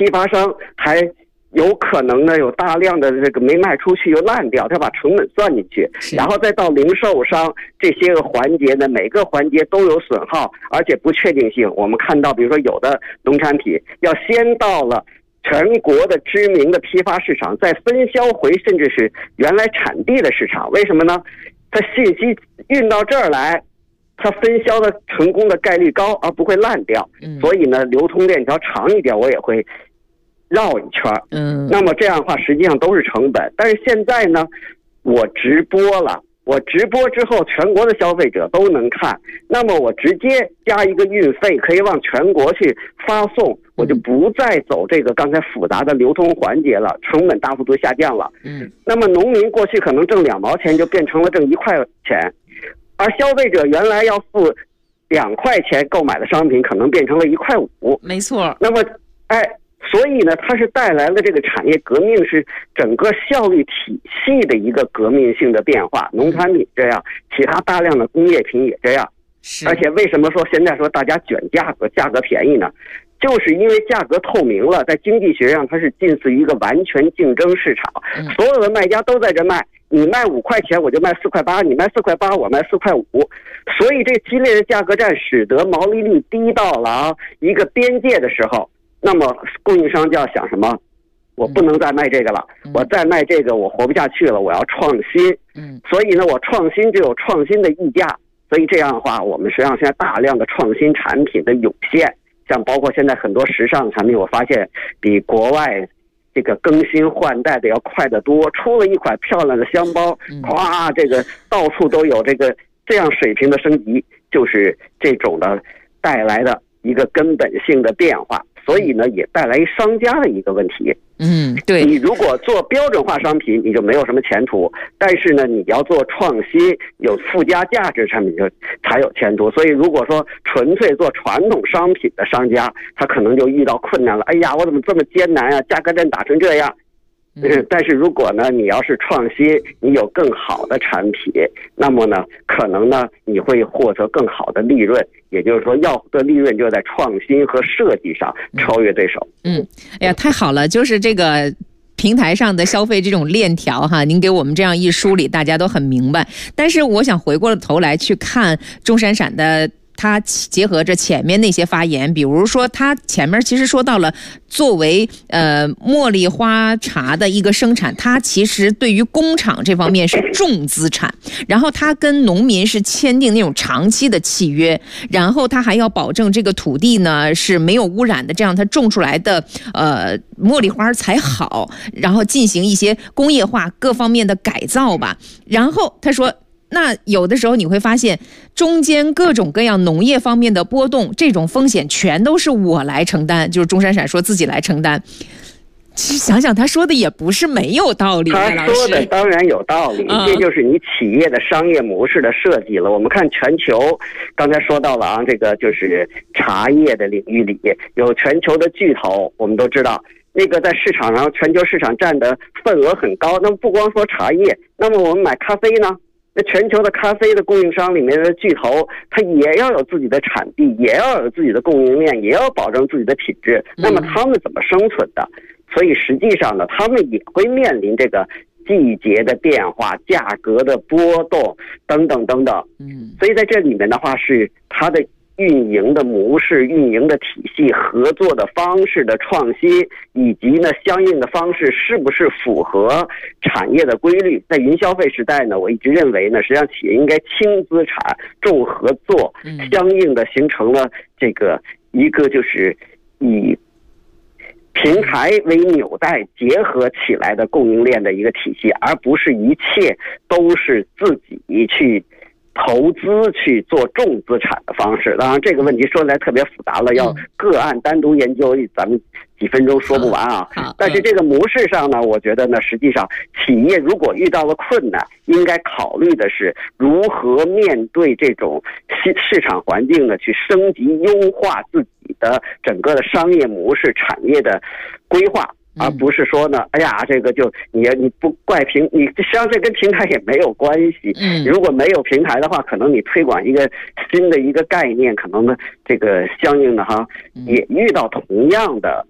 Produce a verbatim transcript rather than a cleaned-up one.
批发商还有可能呢有大量的这个没卖出去又烂掉，他把成本算进去，然后再到零售商这些个环节呢，每个环节都有损耗，而且不确定性。我们看到比如说有的农产品要先到了全国的知名的批发市场，再分销回甚至是原来产地的市场。为什么呢？它信息运到这儿来，它分销的成功的概率高，而不会烂掉。所以呢，流通链条长一点，我也会绕一圈。嗯，那么这样的话实际上都是成本。但是现在呢，我直播了，我直播之后全国的消费者都能看，那么我直接加一个运费，可以往全国去发送，我就不再走这个刚才复杂的流通环节了，成本大幅度下降了。嗯，那么农民过去可能挣两毛钱就变成了挣一块钱，而消费者原来要付两块钱购买的商品可能变成了一块五。 没错。 那么哎所以呢，它是带来了这个产业革命，是整个效率体系的一个革命性的变化。农产品这样，其他大量的工业品也这样。而且为什么说现在说大家卷价格，价格便宜呢？就是因为价格透明了，在经济学上它是近似于一个完全竞争市场，所有的卖家都在这卖，你卖五块钱我就卖四块八，你卖四块八我卖四块五，所以这激烈的价格战使得毛利率低到了啊一个边界的时候。那么供应商就要想什么？我不能再卖这个了，我再卖这个我活不下去了，我要创新。嗯，所以呢，我创新只有创新的溢价。所以这样的话，我们实际上现在大量的创新产品的涌现，像包括现在很多时尚产品，我发现比国外这个更新换代的要快得多。出了一款漂亮的箱包，咵，这个到处都有这个这样水平的升级，就是这种的带来的一个根本性的变化。所以呢，也带来商家的一个问题。 嗯，对， 你如果做标准化商品，你就没有什么前途；但是呢，你要做创新、有附加价值产品，就才有前途。所以，如果说纯粹做传统商品的商家，他可能就遇到困难了。哎呀，我怎么这么艰难啊？价格战打成这样。嗯，但是如果呢，你要是创新，你有更好的产品，那么呢，可能呢，你会获得更好的利润。也就是说，要的利润就在创新和设计上超越对手。 嗯，哎呀，太好了，就是这个平台上的消费这种链条哈，您给我们这样一梳理，大家都很明白。但是我想回过头来去看钟闪闪的。他结合着前面那些发言，比如说他前面其实说到了作为呃茉莉花茶的一个生产，它其实对于工厂这方面是重资产，然后他跟农民是签订那种长期的契约，然后他还要保证这个土地呢是没有污染的，这样他种出来的呃茉莉花才好，然后进行一些工业化各方面的改造吧。然后他说那有的时候你会发现中间各种各样农业方面的波动，这种风险全都是我来承担，就是钟闪闪说自己来承担。其实想想他说的也不是没有道理， 他说的当然有道理、嗯、这就是你企业的商业模式的设计了。我们看全球，刚才说到了啊，这个就是茶叶的领域里有全球的巨头，我们都知道那个在市场上全球市场占的份额很高。那么不光说茶叶，那么我们买咖啡呢，那全球的咖啡的供应商里面的巨头，它也要有自己的产地，也要有自己的供应链，也要保证自己的品质。那么他们怎么生存的？所以实际上呢，他们也会面临这个季节的变化、价格的波动等等等等。嗯，所以在这里面的话，是它的运营的模式、运营的体系、合作的方式的创新，以及呢相应的方式是不是符合产业的规律。在云消费时代呢，我一直认为呢，实际上企业应该轻资产、重合作，相应的形成了这个一个就是以平台为纽带结合起来的供应链的一个体系，而不是一切都是自己去投资去做重资产的方式。当然这个问题说来特别复杂了，要个案单独研究，咱们几分钟说不完啊。但是这个模式上呢，我觉得呢，实际上企业如果遇到了困难，应该考虑的是如何面对这种市场环境呢，去升级优化自己的整个的商业模式、产业的规划。而不是说呢，哎呀，这个就你你不怪平，你实际上这跟平台也没有关系。嗯，如果没有平台的话，可能你推广一个新的一个概念，可能呢这个相应的哈也遇到同样的